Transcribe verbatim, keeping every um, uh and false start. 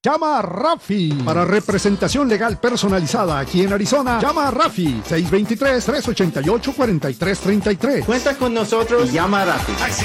Llama a Rafi. Para representación legal personalizada aquí en Arizona, llama a Rafi. seis dos tres, tres ocho ocho, cuatro tres tres tres. Cuenta con nosotros y llama a Rafi.